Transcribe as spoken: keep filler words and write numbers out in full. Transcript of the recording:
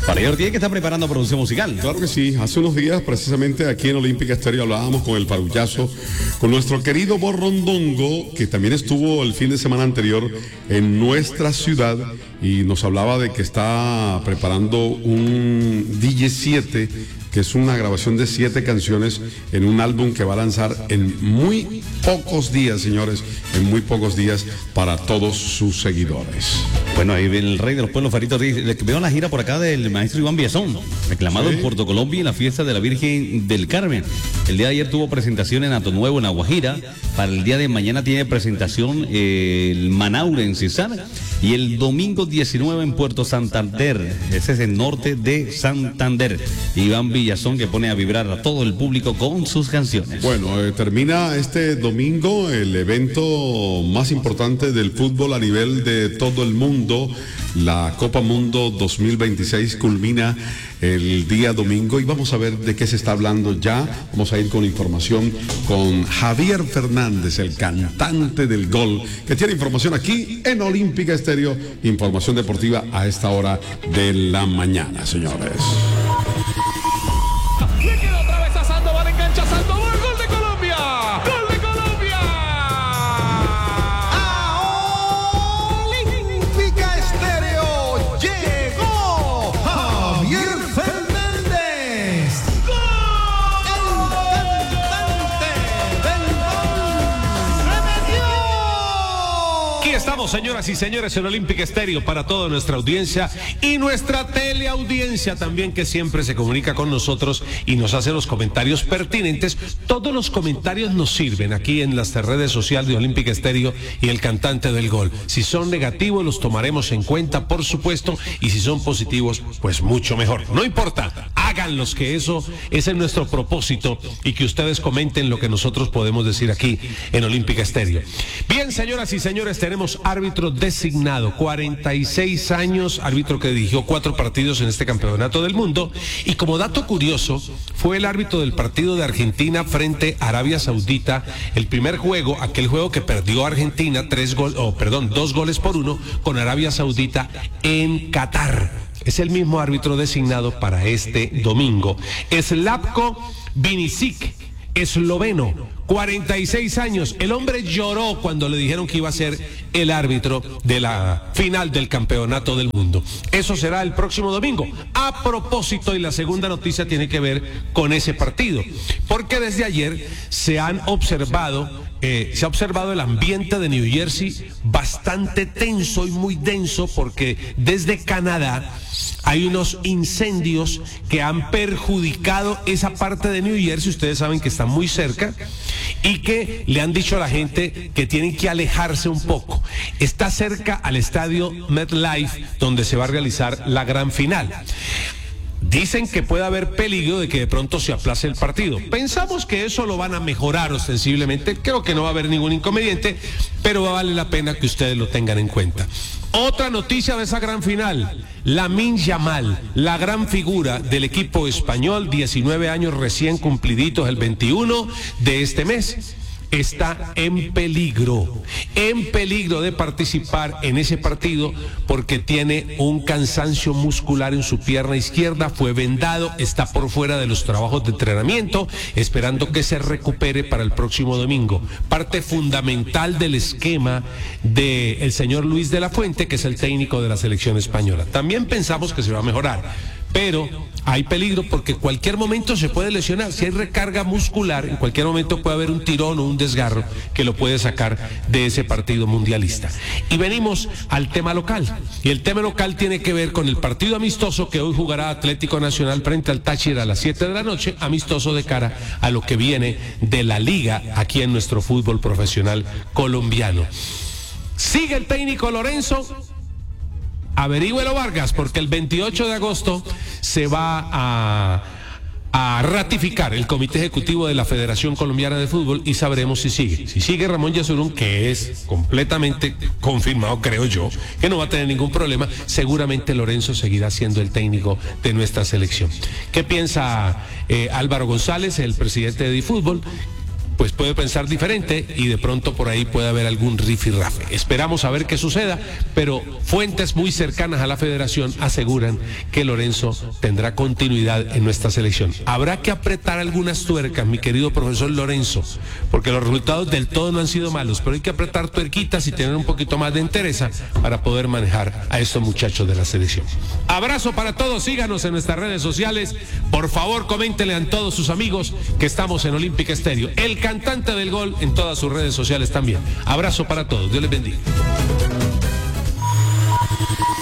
Para ello tiene que estar preparando producción musical. Claro que sí. Hace unos días, precisamente aquí en Olímpica Estéreo, hablábamos con el parullazo, con nuestro querido Borrondongo, que también estuvo el fin de semana anterior en nuestra ciudad y nos hablaba de que está preparando un D J siete, que es una grabación de siete canciones en un álbum que va a lanzar en muy pocos días, señores, en muy pocos días para todos sus seguidores. Bueno, ahí el rey de los pueblos Farito dice, veo la gira por acá del maestro Iván Villazón, reclamado ¿Sí? en Puerto Colombia en la fiesta de la Virgen del Carmen. El día de ayer tuvo presentación en Ato Nuevo, en Aguajira. Para el día de mañana tiene presentación eh, el Manaure en Cizar. Y el domingo diecinueve en Puerto Santander. Ese es el norte de Santander. Iván Villazón, que pone a vibrar a todo el público con sus canciones. Bueno, eh, termina este domingo el evento más importante del fútbol a nivel de todo el mundo. La Copa Mundo dos mil veintiséis culmina el día domingo y vamos a ver de qué se está hablando ya. Vamos a ir con información con Javier Fernández, el cantante del gol, que tiene información aquí en Olímpica Estéreo, información deportiva a esta hora de la mañana, señores. Le queda otra vez a Sandoval, engancha Sandoval, gol de Colombia, gol de Colombia. A Olímpica Estéreo llegó Javier Fernández, ¡gol! El cantante del gol se metió. Aquí estamos, señoras y señores, en Olímpica Estéreo para toda nuestra audiencia y nuestra teleaudiencia también, que siempre se comunica con nosotros y nos hace los comentarios pertinentes. Todos los comentarios nos sirven aquí en las redes sociales de Olímpica Estéreo y el cantante del gol. Si son negativos, los tomaremos en cuenta, por supuesto, y si son positivos, pues mucho mejor. No importa, háganlos, que eso es en nuestro propósito, y que ustedes comenten lo que nosotros podemos decir aquí en Olímpica Estéreo. Bien, señoras y señores, tenemos árbitro designado, cuarenta y seis años, árbitro que dirigió cuatro partidos en este campeonato del mundo, y como dato curioso, fue el árbitro del partido de Argentina frente a Arabia Saudita, el primer juego, aquel juego que perdió Argentina tres gol, oh, perdón, dos goles por uno con Arabia Saudita en Qatar. Es el mismo árbitro designado para este domingo. Slavko Vinicic, esloveno, cuarenta y seis años. El hombre lloró cuando le dijeron que iba a ser el árbitro de la final del campeonato del mundo. Eso será el próximo domingo. A propósito, y la segunda noticia tiene que ver con ese partido, porque desde ayer se han observado Eh, se ha observado el ambiente de New Jersey bastante tenso y muy denso, porque desde Canadá hay unos incendios que han perjudicado esa parte de New Jersey. Ustedes saben que está muy cerca y que le han dicho a la gente que tienen que alejarse un poco. Está cerca al estadio MetLife, donde se va a realizar la gran final. Dicen que puede haber peligro de que de pronto se aplace el partido. Pensamos que eso lo van a mejorar ostensiblemente. Creo que no va a haber ningún inconveniente, pero vale la pena que ustedes lo tengan en cuenta. Otra noticia de esa gran final: Lamine Yamal, la gran figura del equipo español, diecinueve años recién cumpliditos el veintiuno de este mes, está en peligro, en peligro de participar en ese partido porque tiene un cansancio muscular en su pierna izquierda, fue vendado, está por fuera de los trabajos de entrenamiento, esperando que se recupere para el próximo domingo. Parte fundamental del esquema del señor Luis de la Fuente, que es el técnico de la selección española. También pensamos que se va a mejorar, pero hay peligro porque cualquier momento se puede lesionar. Si hay recarga muscular, en cualquier momento puede haber un tirón o un desgarro que lo puede sacar de ese partido mundialista. Y venimos al tema local, y el tema local tiene que ver con el partido amistoso que hoy jugará Atlético Nacional frente al Táchira a las siete de la noche, amistoso de cara a lo que viene de la liga aquí en nuestro fútbol profesional colombiano. Sigue el técnico Lorenzo. Averígüelo, Vargas, porque el veintiocho de agosto se va a, a ratificar el Comité Ejecutivo de la Federación Colombiana de Fútbol y sabremos si sigue. Si sigue Ramón Yesurún, que es completamente confirmado, creo yo, que no va a tener ningún problema, seguramente Lorenzo seguirá siendo el técnico de nuestra selección. ¿Qué piensa eh, Álvaro González, el presidente de DiFútbol? pues puede pensar diferente y de pronto por ahí puede haber algún rifirrafe. Esperamos a ver qué suceda, pero fuentes muy cercanas a la federación aseguran que Lorenzo tendrá continuidad en nuestra selección. Habrá que apretar algunas tuercas, mi querido profesor Lorenzo, porque los resultados del todo no han sido malos, pero hay que apretar tuerquitas y tener un poquito más de entereza para poder manejar a estos muchachos de la selección. Abrazo para todos, síganos en nuestras redes sociales, por favor coméntenle a todos sus amigos que estamos en Olímpica Estéreo, el cantante del gol en todas sus redes sociales también. Abrazo para todos, Dios les bendiga.